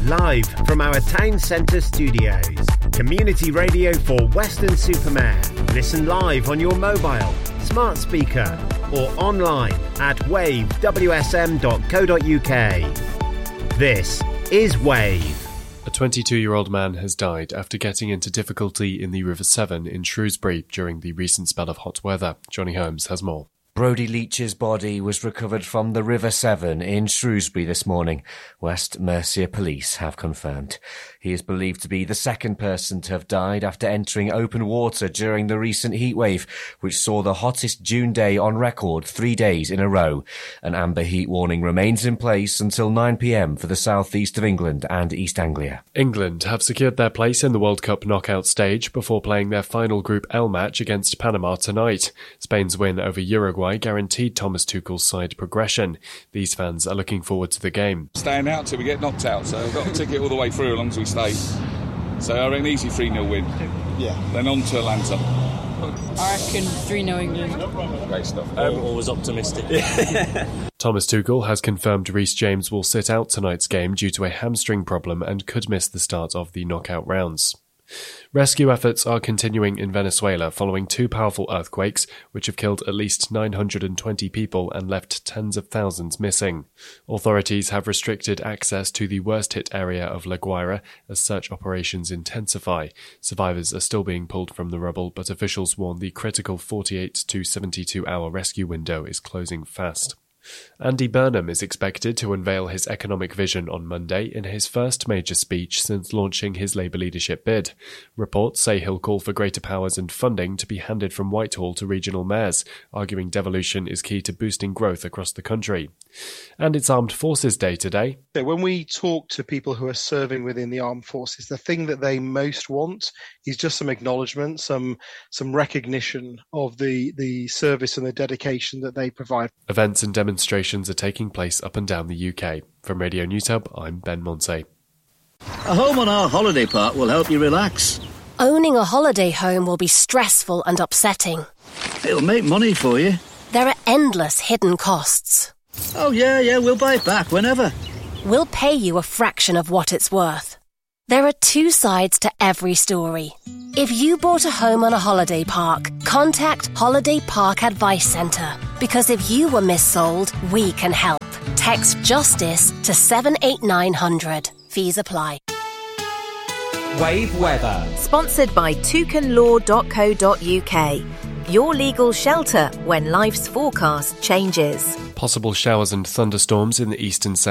Live from our town centre studios. Community radio for Weston-super-Mare. Listen live on your mobile, smart speaker or online at wavewsm.co.uk. This is Wave. A 22-year-old man has died after getting into difficulty in the River Severn in Shrewsbury during the recent spell of hot weather. Johnny Holmes has more. Brodie Leach's body was recovered from the River Severn in Shrewsbury this morning, West Mercia Police have confirmed. He is believed to be the second person to have died after entering open water during the recent heatwave, which saw the hottest June day on record 3 days in a row. An amber heat warning remains in place until 9 p.m. for the southeast of England and East Anglia. England have secured their place in the World Cup knockout stage before playing their final Group L match against Panama tonight. Spain's win over Uruguay guaranteed Thomas Tuchel's side progression. These fans are looking forward to the game. Staying out till we get knocked out, so we've got a ticket all the way through as long as we stay. So I reckon an easy 3-0 win. Yeah. Then on to Atlanta. I reckon 3-0 England. Great stuff. Always optimistic. Thomas Tuchel has confirmed Reece James will sit out tonight's game due to a hamstring problem and could miss the start of the knockout rounds. Rescue efforts are continuing in Venezuela following two powerful earthquakes, which have killed at least 920 people and left tens of thousands missing. Authorities have restricted access to the worst-hit area of La Guaira as search operations intensify. Survivors are still being pulled from the rubble, but officials warn the critical 48 to 72-hour rescue window is closing fast. Andy Burnham is expected to unveil his economic vision on Monday in his first major speech since launching his Labour leadership bid. Reports say he'll call for greater powers and funding to be handed from Whitehall to regional mayors, arguing devolution is key to boosting growth across the country. And it's Armed Forces Day today. When we talk to people who are serving within the armed forces, the thing that they most want is just some acknowledgement, some recognition of the service and the dedication that they provide. Events and demonstrations are taking place up and down the UK. From Radio Newshub, I'm Ben Monte. A home on our holiday park will help you relax. Owning a holiday home will be stressful and upsetting. It'll make money for you. There are endless hidden costs. Oh, yeah, we'll buy it back whenever. We'll pay you a fraction of what it's worth. There are two sides to every story. If you bought a home on a holiday park, contact Holiday Park Advice Centre. Because if you were missold, we can help. Text JUSTICE to 78900. Fees apply. Wave weather. Sponsored by toucanlaw.co.uk. Your legal shelter when life's forecast changes. Possible showers and thunderstorms in the east and south.